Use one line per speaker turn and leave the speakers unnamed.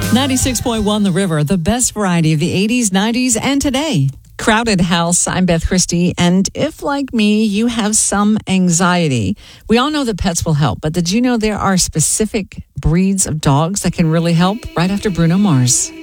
96.1 The River, the best variety of the 80s, 90s, and today. Crowded House. I'm Beth Christie. And if, like me, you have some anxiety, we all know that pets will help. But did you know there are specific breeds of dogs that can really help? Right after Bruno Mars.